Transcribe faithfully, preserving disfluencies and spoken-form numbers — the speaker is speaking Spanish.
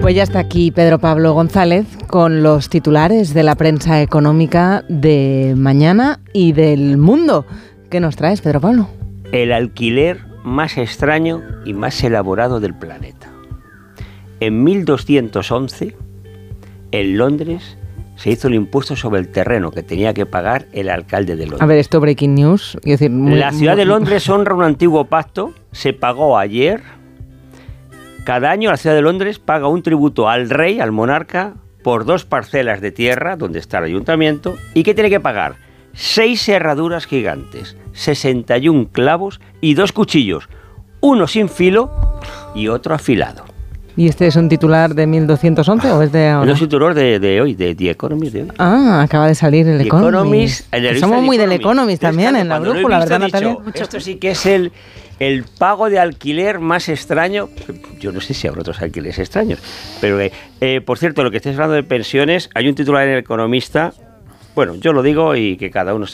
Pues ya está aquí Pedro Pablo González con los titulares de la prensa económica de mañana y del mundo. ¿Qué nos traes, Pedro Pablo? El alquiler más extraño y más elaborado del planeta. En mil doscientos once, en Londres, se hizo el impuesto sobre el terreno que tenía que pagar el alcalde de Londres. A ver, esto breaking news. Quiero decir, muy, la ciudad muy... de Londres honra un antiguo pacto. Se pagó ayer. Cada año la ciudad de Londres paga un tributo al rey, al monarca, por dos parcelas de tierra donde está el ayuntamiento. ¿Y qué tiene que pagar? Seis herraduras gigantes, sesenta y un clavos y dos cuchillos, uno sin filo y otro afilado. ¿Y este es un titular de mil doscientos once o es de ahora? No, es un titular de, de hoy, de The Economist de hoy. Ah, acaba de salir el The Economist. Economist, el Somos muy del Economist. Economist también en la brújula, ¿verdad, visto, Natalia? Dicho, esto sí que es el, el pago de alquiler más extraño. Yo no sé si habrá otros alquileres extraños. Pero, eh, eh, por cierto, lo que estáis hablando de pensiones, hay un titular en El Economista. Bueno, yo lo digo y que cada uno